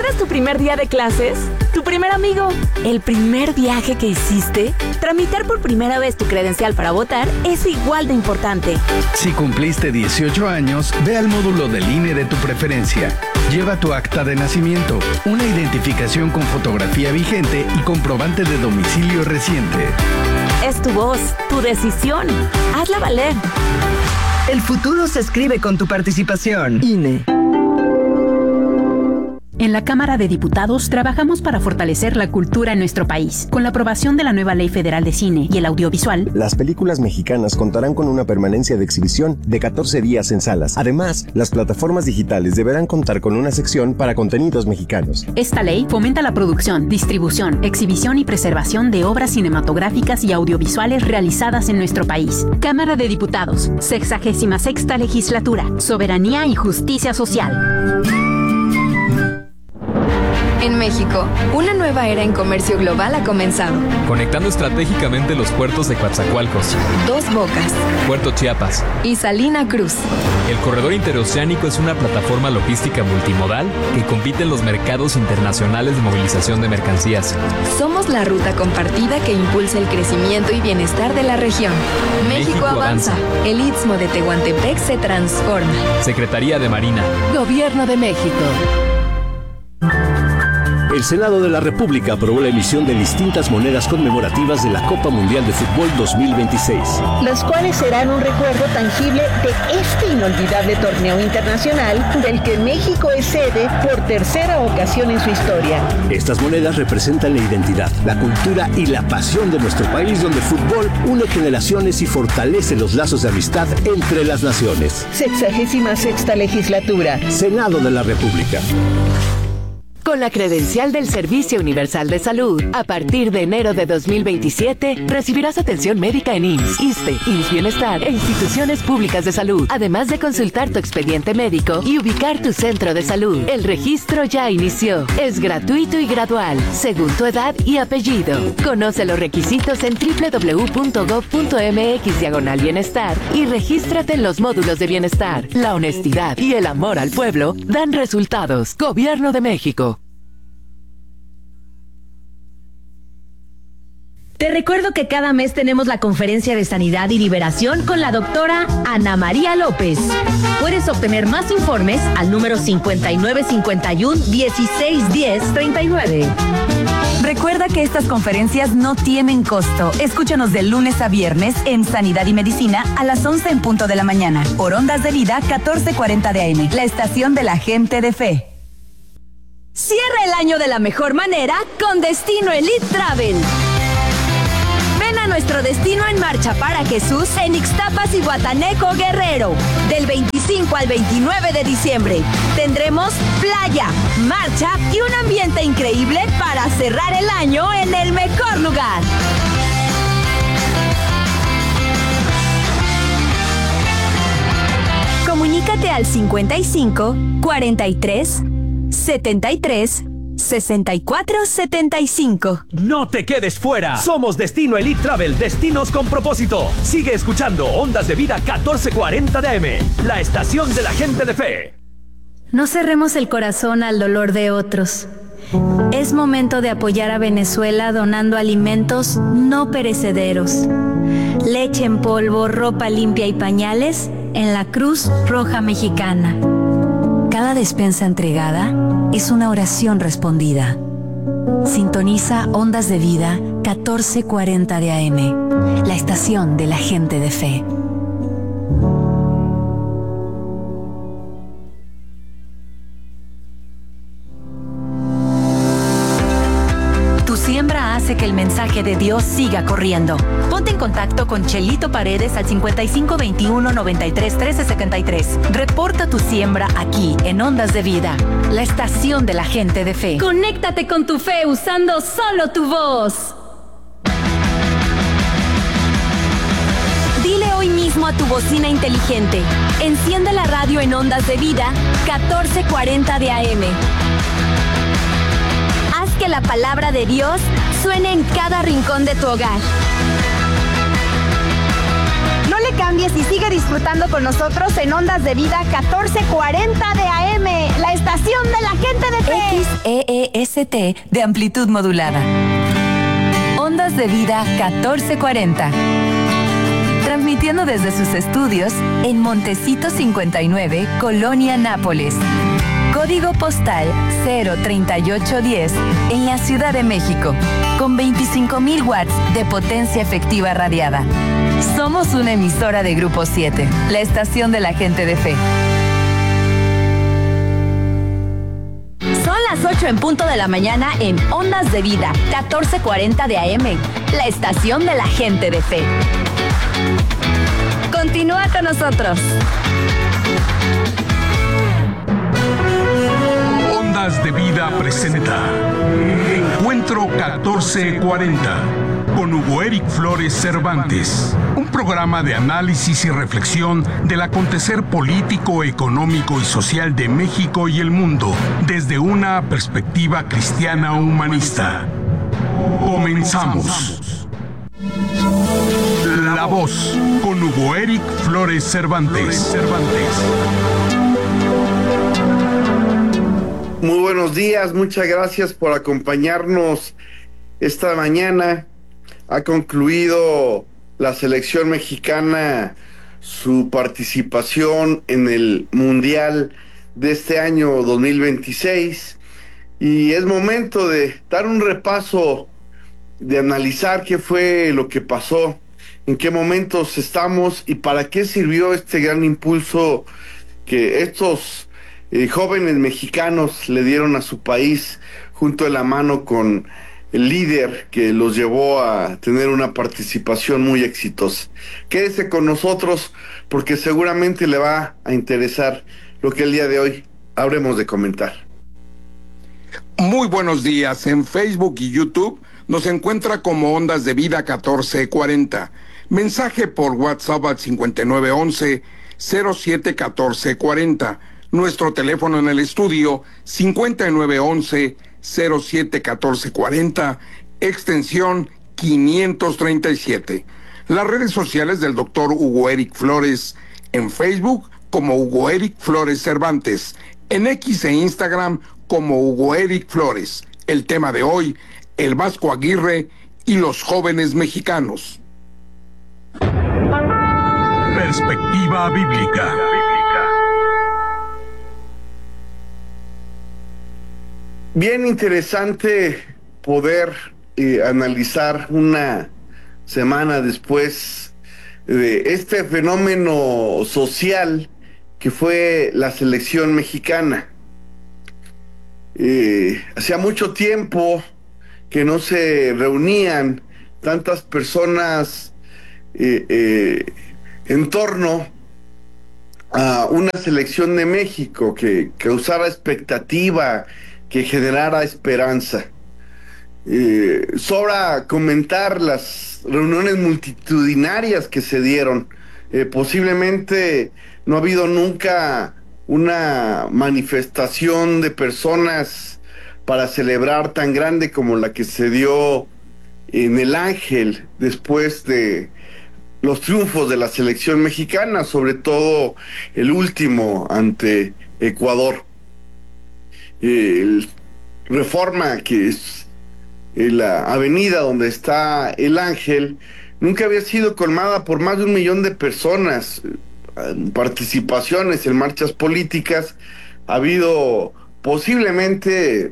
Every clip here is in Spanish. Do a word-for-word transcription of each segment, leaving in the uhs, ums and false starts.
¿Recuerdas tu primer día de clases? ¿Tu primer amigo? ¿El primer viaje que hiciste? Tramitar por primera vez tu credencial para votar es igual de importante. Si cumpliste dieciocho años, ve al módulo del I N E de tu preferencia. Lleva tu acta de nacimiento, una identificación con fotografía vigente y comprobante de domicilio reciente. Es tu voz, tu decisión. Hazla valer. El futuro se escribe con tu participación. I N E. En la Cámara de Diputados trabajamos para fortalecer la cultura en nuestro país. Con la aprobación de la nueva Ley Federal de Cine y el Audiovisual, las películas mexicanas contarán con una permanencia de exhibición de catorce días en salas. Además, las plataformas digitales deberán contar con una sección para contenidos mexicanos. Esta ley fomenta la producción, distribución, exhibición y preservación de obras cinematográficas y audiovisuales realizadas en nuestro país. Cámara de Diputados, sexagésima sexta legislatura, soberanía y justicia social. En México, una nueva era en comercio global ha comenzado. Conectando estratégicamente los puertos de Coatzacoalcos, Dos Bocas, Puerto Chiapas y Salina Cruz. El corredor interoceánico es una plataforma logística multimodal que compite en los mercados internacionales de movilización de mercancías. Somos la ruta compartida que impulsa el crecimiento y bienestar de la región. México, México avanza. avanza. El Istmo de Tehuantepec se transforma. Secretaría de Marina. Gobierno de México. El Senado de la República aprobó la emisión de distintas monedas conmemorativas de la Copa Mundial de Fútbol dos mil veintiséis. Las cuales serán un recuerdo tangible de este inolvidable torneo internacional del que México es sede por tercera ocasión en su historia. Estas monedas representan la identidad, la cultura y la pasión de nuestro país, donde el fútbol une generaciones y fortalece los lazos de amistad entre las naciones. Sexagésima sexta legislatura. Senado de la República. Con la credencial del Servicio Universal de Salud, a partir de enero de dos mil veintisiete, recibirás atención médica en I M S S, ISSSTE, I M S S Bienestar e instituciones públicas de salud, además de consultar tu expediente médico y ubicar tu centro de salud. El registro ya inició. Es gratuito y gradual, según tu edad y apellido. Conoce los requisitos en doble u doble u doble u punto gob punto eme equis diagonal bienestar y regístrate en los módulos de bienestar. La honestidad y el amor al pueblo dan resultados. Gobierno de México. Te recuerdo que cada mes tenemos la conferencia de sanidad y liberación con la doctora Ana María López. Puedes obtener más informes al número cincuenta y nueve cincuenta y uno dieciséis diez treinta y nueve. Recuerda que estas conferencias no tienen costo. Escúchanos de lunes a viernes en Sanidad y Medicina a las once en punto de la mañana. Por Ondas de Vida catorce cuarenta de A M, la estación de la gente de fe. Cierra el año de la mejor manera con Destino Elite Travel. Ven a nuestro destino en marcha para Jesús en Ixtapas y Guataneco, Guerrero. Del veinticinco al veintinueve de diciembre tendremos playa, marcha y un ambiente increíble para cerrar el año en el mejor lugar. Comunícate al cincuenta y cinco, cuarenta y tres, setenta y tres, sesenta y cuatro setenta y cinco. No te quedes fuera. Somos Destino Elite Travel, destinos con propósito. Sigue escuchando Ondas de Vida catorce cuarenta de A M, la estación de la gente de fe. No cerremos el corazón al dolor de otros. Es momento de apoyar a Venezuela donando alimentos no perecederos. Leche en polvo, ropa limpia y pañales en la Cruz Roja Mexicana. Cada despensa entregada es una oración respondida. Sintoniza Ondas de Vida catorce cuarenta de A M, la estación de la gente de fe. Tu siembra hace que el mensaje de Dios siga corriendo. Ponte en contacto con Chelito Paredes al cincuenta y cinco veintiuno noventa y tres trece setenta y tres. Reporta tu siembra aquí en Ondas de Vida, la estación de la gente de fe. Conéctate con tu fe usando solo tu voz. Dile hoy mismo a tu bocina inteligente: enciende la radio en Ondas de Vida catorce cuarenta de A M. Haz que la palabra de Dios suene en cada rincón de tu hogar. No le cambies y sigue disfrutando con nosotros en Ondas de Vida catorce cuarenta de A M, la estación de la gente de fe. X E E S T de amplitud modulada. Ondas de Vida catorce cuarenta. Transmitiendo desde sus estudios en Montecito cincuenta y nueve, Colonia Nápoles. Código postal cero treinta y ocho diez en la Ciudad de México, con veinticinco mil watts de potencia efectiva radiada. Somos una emisora de Grupo siete, la estación de la gente de fe. Son las ocho en punto de la mañana en Ondas de Vida, catorce cuarenta de A M, la estación de la gente de fe. Continúa con nosotros. Ondas de Vida presenta Encuentro catorce cuarenta con Hugo Eric Flores Cervantes, un programa de análisis y reflexión del acontecer político, económico y social de México y el mundo desde una perspectiva cristiana humanista. Comenzamos. La Voz con Hugo Eric Flores Cervantes. Muy buenos días, muchas gracias por acompañarnos esta mañana. Ha concluido la selección mexicana su participación en el Mundial de este año dos mil veintiséis y es momento de dar un repaso, de analizar qué fue lo que pasó, en qué momentos estamos y para qué sirvió este gran impulso que estos eh, jóvenes mexicanos le dieron a su país junto de la mano con el líder que los llevó a tener una participación muy exitosa. Quédese con nosotros porque seguramente le va a interesar lo que el día de hoy habremos de comentar. Muy buenos días. En Facebook y YouTube nos encuentra como Ondas de Vida catorce cuarenta. Mensaje por WhatsApp al cincuenta y nueve once cero siete catorce cuarenta. Nuestro teléfono en el estudio cincuenta y nueve once cero siete catorce cuarenta, extensión quinientos treinta y siete. Las redes sociales del doctor Hugo Eric Flores, en Facebook como Hugo Eric Flores Cervantes, en X e Instagram como Hugo Eric Flores. El tema de hoy, el Vasco Aguirre y los jóvenes mexicanos. Perspectiva bíblica. Bien interesante poder eh, analizar una semana después de este fenómeno social que fue la selección mexicana. Eh, hacía mucho tiempo que no se reunían tantas personas eh, eh, en torno a una selección de México que causara expectativa, que generara esperanza. Eh, sobra comentar las reuniones multitudinarias que se dieron. Eh, posiblemente no ha habido nunca una manifestación de personas para celebrar tan grande como la que se dio en el Ángel después de los triunfos de la selección mexicana, sobre todo el último ante Ecuador. El Reforma, que es la avenida donde está el Ángel, nunca había sido colmada por más de un millón de personas. Participaciones en marchas políticas ha habido posiblemente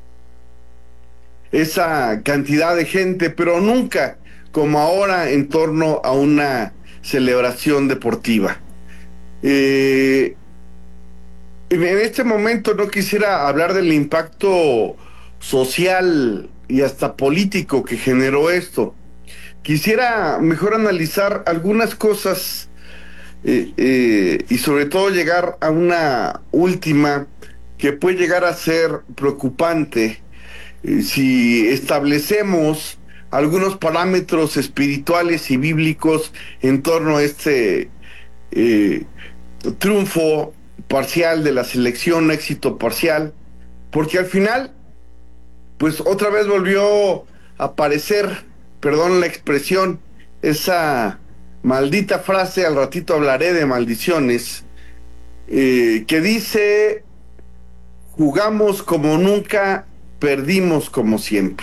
esa cantidad de gente, pero nunca como ahora en torno a una celebración deportiva. Eh, En este momento no quisiera hablar del impacto social y hasta político que generó esto. Quisiera mejor analizar algunas cosas eh, eh, y sobre todo llegar a una última que puede llegar a ser preocupante eh, si establecemos algunos parámetros espirituales y bíblicos en torno a este eh, triunfo parcial de la selección, éxito parcial, porque al final pues otra vez volvió a aparecer, perdón la expresión, esa maldita frase, al ratito hablaré de maldiciones, eh, que dice jugamos como nunca, perdimos como siempre.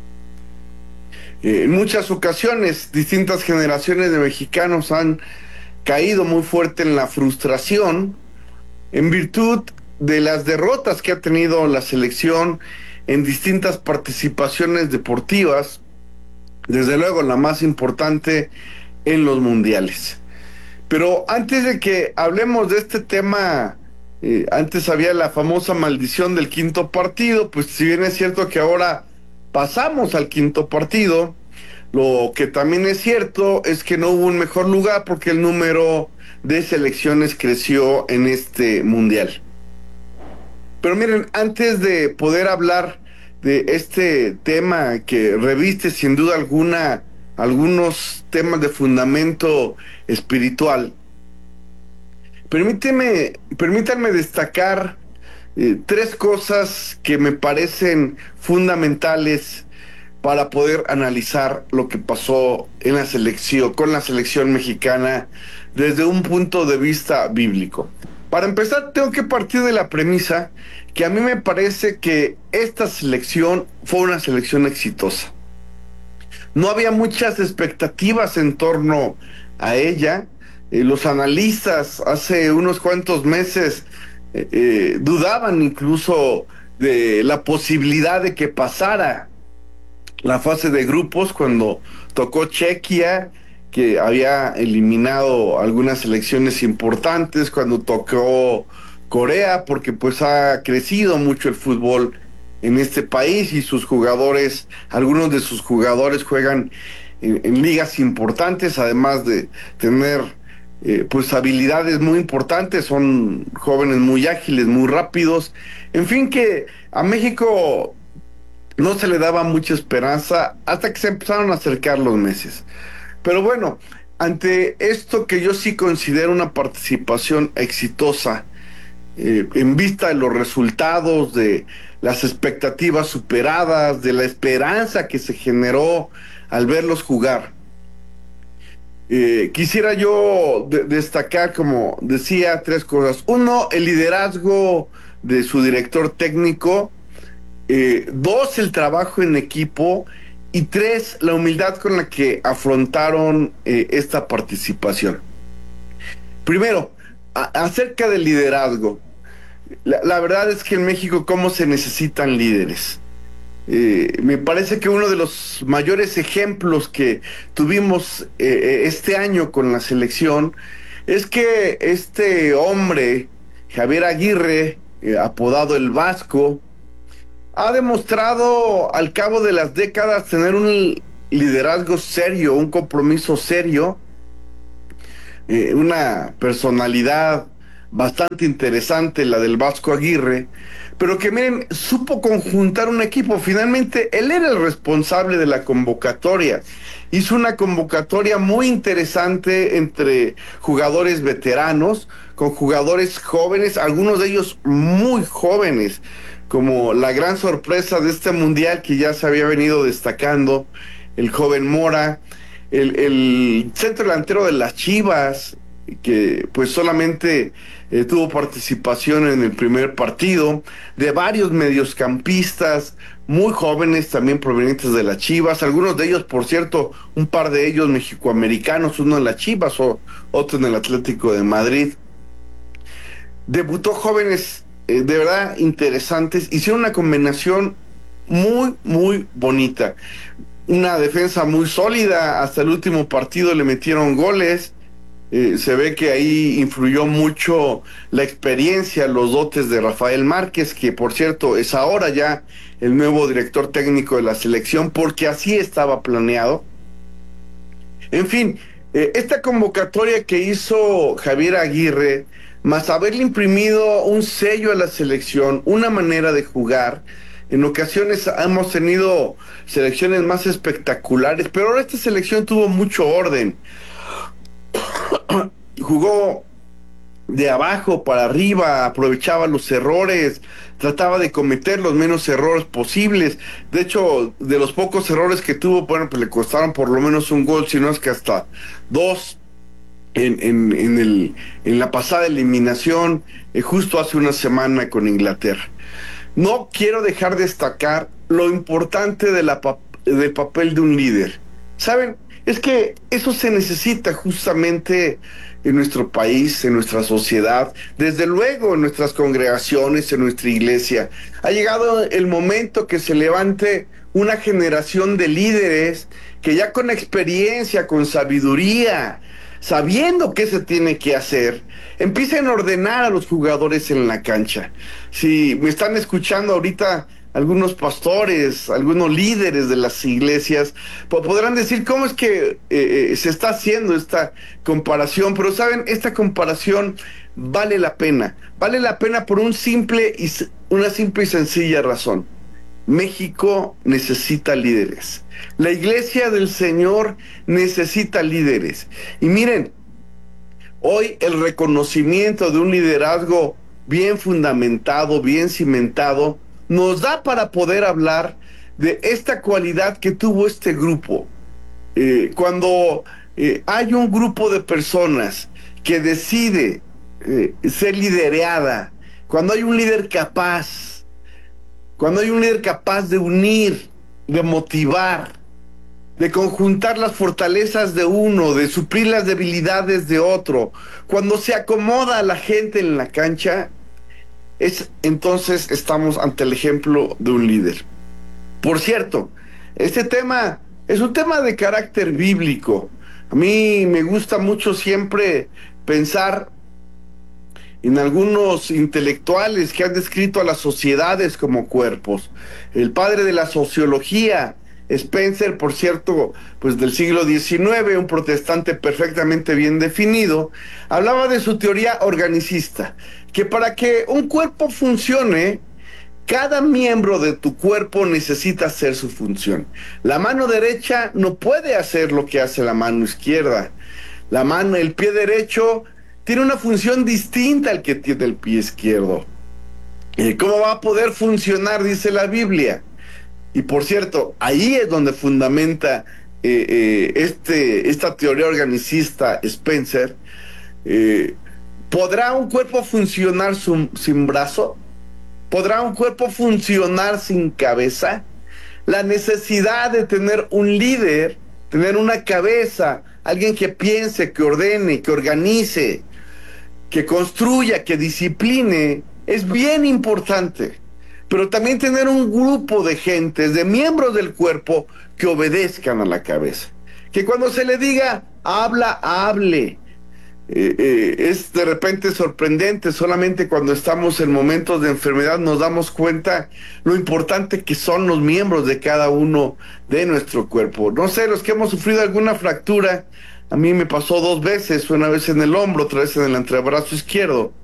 Eh, en muchas ocasiones, distintas generaciones de mexicanos han caído muy fuerte en la frustración en virtud de las derrotas que ha tenido la selección en distintas participaciones deportivas, desde luego la más importante en los mundiales. Pero antes de que hablemos de este tema, eh, antes había la famosa maldición del quinto partido, pues si bien es cierto que ahora pasamos al quinto partido, lo que también es cierto es que no hubo un mejor lugar porque el número de selecciones creció en este mundial. Pero miren, antes de poder hablar de este tema que reviste sin duda alguna algunos temas de fundamento espiritual, permíteme, permítanme destacar eh, tres cosas que me parecen fundamentales para poder analizar lo que pasó en la selección, con la selección mexicana desde un punto de vista bíblico. Para empezar, tengo que partir de la premisa que a mí me parece que esta selección fue una selección exitosa. No había muchas expectativas en torno a ella. Eh, los analistas hace unos cuantos meses eh, eh, dudaban incluso de la posibilidad de que pasara la fase de grupos cuando tocó Chequia, que había eliminado algunas selecciones importantes, cuando tocó Corea, porque pues ha crecido mucho el fútbol en este país y sus jugadores, algunos de sus jugadores juegan en, en ligas importantes, además de tener eh, pues habilidades muy importantes, son jóvenes muy ágiles, muy rápidos, en fin, que a México no se le daba mucha esperanza hasta que se empezaron a acercar los meses. Pero bueno, ante esto que yo sí considero una participación exitosa, eh, en vista de los resultados, de las expectativas superadas, de la esperanza que se generó al verlos jugar, eh, quisiera yo de- destacar, como decía, tres cosas. Uno, el liderazgo de su director técnico. Eh, dos, el trabajo en equipo. Y tres, la humildad con la que afrontaron eh, esta participación. Primero, a- acerca del liderazgo. La, la verdad es que en México, ¿cómo se necesitan líderes? Eh, me parece que uno de los mayores ejemplos que tuvimos eh, este año con la selección es que este hombre, Javier Aguirre, eh, apodado el Vasco, ha demostrado al cabo de las décadas tener un liderazgo serio, un compromiso serio, eh, una personalidad bastante interesante, la del Vasco Aguirre, pero que miren, supo conjuntar un equipo. Finalmente, él era el responsable de la convocatoria. Hizo una convocatoria muy interesante entre jugadores veteranos, con jugadores jóvenes, algunos de ellos muy jóvenes, como la gran sorpresa de este mundial que ya se había venido destacando, el joven Mora, el, el centro delantero de las Chivas, que pues solamente eh, tuvo participación en el primer partido, de varios mediocampistas muy jóvenes también provenientes de las Chivas, algunos de ellos, por cierto, un par de ellos mexicoamericanos, uno en las Chivas o otro en el Atlético de Madrid. Debutó jóvenes eh, de verdad interesantes, hicieron una combinación muy, muy bonita. Una defensa muy sólida, hasta el último partido le metieron goles. Eh, se ve que ahí influyó mucho la experiencia, los dotes de Rafael Márquez, que por cierto es ahora ya el nuevo director técnico de la selección, porque así estaba planeado. En fin, eh, esta convocatoria que hizo Javier Aguirre, más haberle imprimido un sello a la selección, una manera de jugar. En ocasiones hemos tenido selecciones más espectaculares, pero ahora esta selección tuvo mucho orden. Jugó de abajo para arriba, aprovechaba los errores, trataba de cometer los menos errores posibles. De hecho, de los pocos errores que tuvo, bueno, pues le costaron por lo menos un gol, si no es que hasta dos. en, en, en, el, en la pasada eliminación, eh, justo hace una semana con Inglaterra. No quiero dejar de destacar lo importante de la pa- del papel de un líder. ¿Saben? Es que eso se necesita justamente en nuestro país, en nuestra sociedad, desde luego en nuestras congregaciones, en nuestra iglesia. Ha llegado el momento que se levante una generación de líderes que ya con experiencia, con sabiduría, sabiendo qué se tiene que hacer, empiecen a ordenar a los jugadores en la cancha. Si me están escuchando ahorita algunos pastores, algunos líderes de las iglesias, pues podrán decir cómo es que eh, se está haciendo esta comparación, pero saben, esta comparación vale la pena, vale la pena por un simple y, una simple y sencilla razón. México necesita líderes. La iglesia del Señor necesita líderes. Y miren, hoy el reconocimiento de un liderazgo bien fundamentado, bien cimentado, nos da para poder hablar de esta cualidad que tuvo este grupo. Eh, cuando eh, hay un grupo de personas que decide eh, ser liderada, cuando hay un líder capaz, cuando hay un líder capaz de unir, de motivar, de conjuntar las fortalezas de uno, de suplir las debilidades de otro, cuando se acomoda a la gente en la cancha, es entonces estamos ante el ejemplo de un líder. Por cierto, este tema es un tema de carácter bíblico. A mí me gusta mucho siempre pensar en algunos intelectuales que han descrito a las sociedades como cuerpos. El padre de la sociología, Spencer, por cierto, pues del siglo diecinueve, un protestante perfectamente bien definido, hablaba de su teoría organicista, que para que un cuerpo funcione, cada miembro de tu cuerpo necesita hacer su función. La mano derecha no puede hacer lo que hace la mano izquierda. La mano, el pie derecho tiene una función distinta al que tiene el pie izquierdo. ¿Cómo va a poder funcionar? Dice la Biblia. Y por cierto, ahí es donde fundamenta eh, eh, este, esta teoría organicista Spencer. Eh, ¿Podrá un cuerpo funcionar sin, sin brazo? ¿Podrá un cuerpo funcionar sin cabeza? La necesidad de tener un líder, tener una cabeza, alguien que piense, que ordene, que organice, que construya, que discipline, es bien importante. Pero también tener un grupo de gentes, de miembros del cuerpo que obedezcan a la cabeza. Que cuando se le diga, habla, hable. Eh, eh, es de repente sorprendente, solamente cuando estamos en momentos de enfermedad nos damos cuenta lo importante que son los miembros de cada uno de nuestro cuerpo. No sé, los que hemos sufrido alguna fractura, a mí me pasó dos veces, una vez en el hombro, otra vez en el antebrazo izquierdo.